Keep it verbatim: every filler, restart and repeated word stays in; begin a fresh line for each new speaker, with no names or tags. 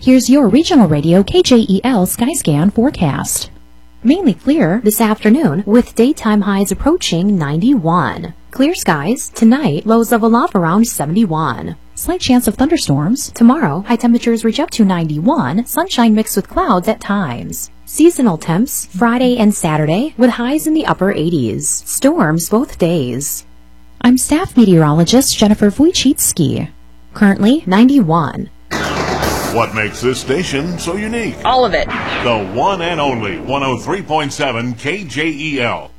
Here's your regional radio K J E L Skyscan forecast. Mainly clear this afternoon with daytime highs approaching ninety-one. Clear skies tonight, lows level off around seventy-one. Slight chance of thunderstorms. Tomorrow, high temperatures reach up to ninety-one, sunshine mixed with clouds at times. Seasonal temps Friday and Saturday with highs in the upper eighties. Storms both days. I'm staff meteorologist Jennifer Wojcicki. Currently ninety-one.
What makes this station so unique?
All of it.
The one and only one oh three point seven K J E L.